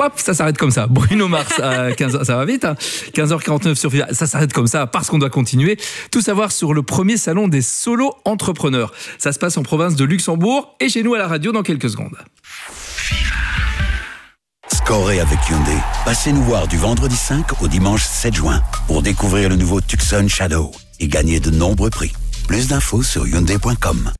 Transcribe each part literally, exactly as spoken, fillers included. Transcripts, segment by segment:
hop, ça s'arrête comme ça. Bruno Mars à quinze heures, ça va vite, hein. quinze heures quarante-neuf sur Viva, ça s'arrête comme ça parce qu'on doit continuer. Tout savoir sur le premier salon des solo entrepreneurs. Ça se passe en province de Luxembourg et chez nous à la radio dans quelques secondes. Scorez avec Hyundai. Passez nous voir du vendredi cinq au dimanche sept juin pour découvrir le nouveau Tucson Shadow et gagner de nombreux prix. Plus d'infos sur hyundai point com.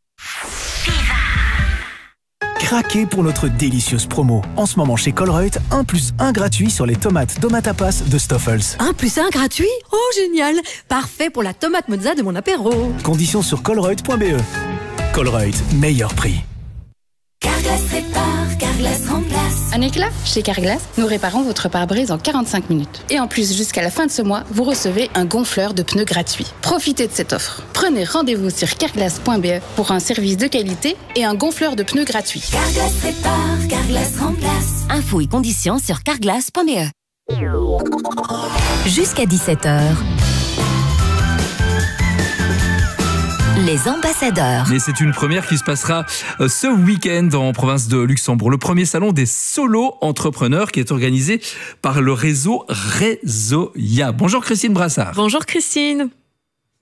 Craquez pour notre délicieuse promo. En ce moment chez Colruyt, un plus un gratuit sur les tomates Tomatapas de Stoffels. un plus un gratuit? Oh génial! Parfait pour la tomate mozza de mon apéro. Conditions sur colruyt point b e. Colruyt, meilleur prix. Carglass répare, Carglass remplace. Un éclat? Chez Carglass, nous réparons votre pare-brise en quarante-cinq minutes. Et en plus, jusqu'à la fin de ce mois, vous recevez un gonfleur de pneus gratuit. Profitez de cette offre. Prenez rendez-vous sur carglass point b e pour un service de qualité et un gonfleur de pneus gratuit. Carglass répare, Carglass remplace. Infos et conditions sur carglass point b e. Jusqu'à dix-sept heures. Les ambassadeurs. Mais c'est une première qui se passera ce week-end en province de Luxembourg. Le premier salon des solo entrepreneurs qui est organisé par le réseau Réseauia. Bonjour Christine Brassard. Bonjour Christine. Christine ?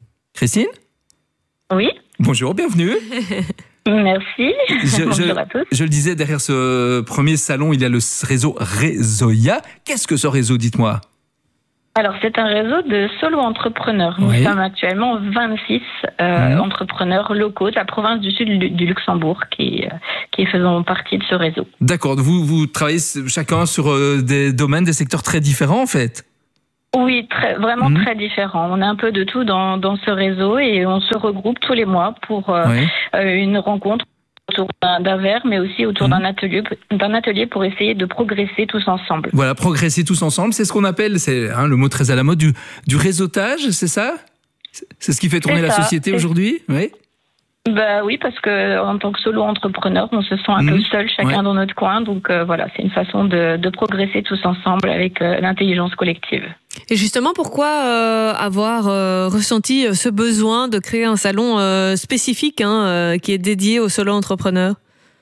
Oui. Bonjour, bienvenue. Merci. Je, Bonjour je, à tous. je le disais, derrière ce premier salon, il y a le réseau Réseauia. Qu'est-ce que ce réseau, dites-moi ? Alors, c'est un réseau de solo-entrepreneurs. Nous Oui. sommes actuellement vingt-six euh, mmh. entrepreneurs locaux de la province du sud du, du Luxembourg qui, euh, qui faisons partie de ce réseau. D'accord. Vous, vous travaillez chacun sur euh, des domaines, des secteurs très différents, en fait ? Oui, très, vraiment mmh. très différents. On a un peu de tout dans, dans ce réseau et on se regroupe tous les mois pour euh, oui. euh, une rencontre autour d'un, d'un verre, mais aussi autour mmh. d'un atelier, d'un atelier pour essayer de progresser tous ensemble. Voilà, progresser tous ensemble, c'est ce qu'on appelle, c'est hein, le mot très à la mode, du, du réseautage, c'est ça ? C'est ce qui fait tourner c'est la ça, société c'est... aujourd'hui ? Oui. Bah oui, parce que en tant que solo-entrepreneur, on se sent un mmh. peu seul, chacun ouais. dans notre coin. Donc euh, voilà, c'est une façon de, de progresser tous ensemble avec euh, l'intelligence collective. Et justement, pourquoi euh, avoir euh, ressenti ce besoin de créer un salon euh, spécifique hein, euh, qui est dédié aux solo-entrepreneurs ?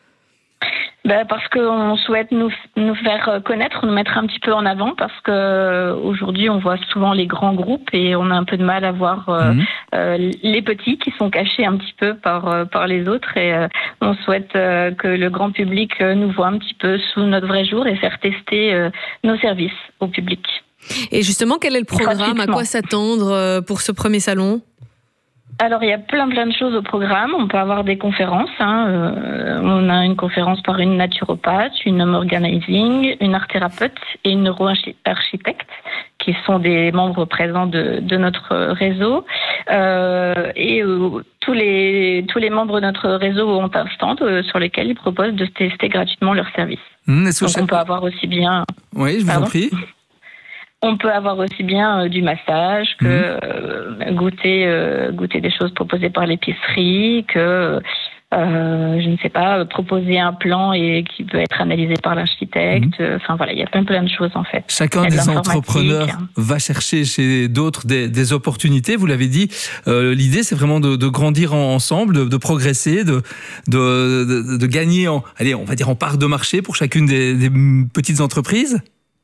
Ben parce qu'on souhaite nous, nous faire connaître, nous mettre un petit peu en avant, parce que aujourd'hui on voit souvent les grands groupes et on a un peu de mal à voir euh, mmh. euh, les petits qui sont cachés un petit peu par euh, par les autres et euh, on souhaite euh, que le grand public euh, nous voit un petit peu sous notre vrai jour et faire tester euh, nos services au public. Et justement, quel est le programme ? À quoi s'attendre pour ce premier salon ? Alors, il y a plein plein de choses au programme. On peut avoir des conférences. Hein. Euh, on a une conférence par une naturopathe, une home organizing, une art thérapeute et une neuro-architecte qui sont des membres présents de, de notre réseau. Euh, et euh, tous les tous les membres de notre réseau ont un stand euh, sur lequel ils proposent de tester gratuitement leurs services. Mmh, Donc, on peut avoir aussi bien... Oui, je vous Pardon en prie. On peut avoir aussi bien euh, du massage que mmh. euh, goûter euh, goûter des choses proposées par l'épicerie, que euh, je ne sais pas proposer un plan et qui peut être analysé par l'architecte. Mmh. Enfin voilà, il y a plein plein de choses en fait. Chacun des entrepreneurs hein. va chercher chez d'autres des, des opportunités. Vous l'avez dit, euh, l'idée c'est vraiment de, de grandir en, ensemble, de, de progresser, de, de de de gagner en allez on va dire en part de marché pour chacune des, des petites entreprises.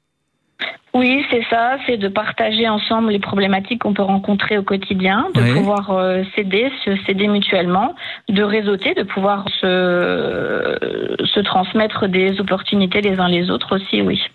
Oui, c'est ça, c'est de partager ensemble les problématiques qu'on peut rencontrer au quotidien, de oui. pouvoir euh, s'aider, se s'aider mutuellement, de réseauter, de pouvoir se, se transmettre des opportunités les uns les autres aussi, oui.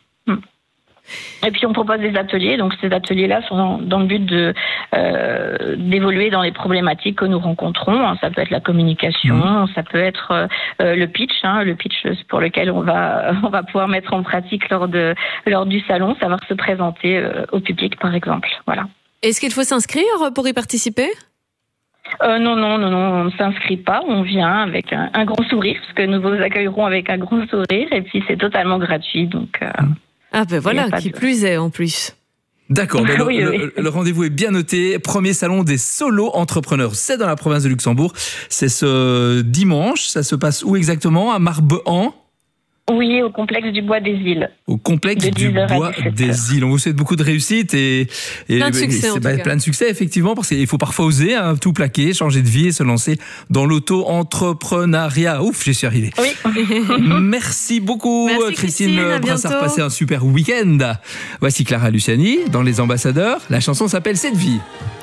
Et puis on propose des ateliers, donc ces ateliers-là sont dans, dans le but de euh, d'évoluer dans les problématiques que nous rencontrons. Ça peut être la communication, mmh. ça peut être euh, le pitch, hein, le pitch pour lequel on va on va pouvoir mettre en pratique lors de lors du salon, savoir se présenter euh, au public par exemple. Voilà. Est-ce qu'il faut s'inscrire pour y participer ? Euh, non, non, non, non, on ne s'inscrit pas. On vient avec un, un grand sourire, parce que nous vous accueillerons avec un grand sourire, et puis c'est totalement gratuit, donc. Euh, mmh. Ah ben voilà, qui de... plus est en plus. D'accord, ben oui, le, oui. Le, le rendez-vous est bien noté. Premier salon des solo-entrepreneurs, c'est dans la province de Luxembourg. C'est ce dimanche, ça se passe où exactement ? À Marbehan ? Oui, au complexe du Bois des Îles. Au complexe du Bois des Îles. On vous souhaite beaucoup de réussite et, et plein de succès. C'est, bah, plein de succès, effectivement, parce qu'il faut parfois oser hein, tout plaquer, changer de vie et se lancer dans l'auto-entrepreneuriat. Ouf, j'y suis arrivé. Oui. Merci beaucoup, Merci Christine, Christine Brassard. Passez un super week-end. Voici Clara Luciani dans Les Ambassadeurs. La chanson s'appelle Cette vie.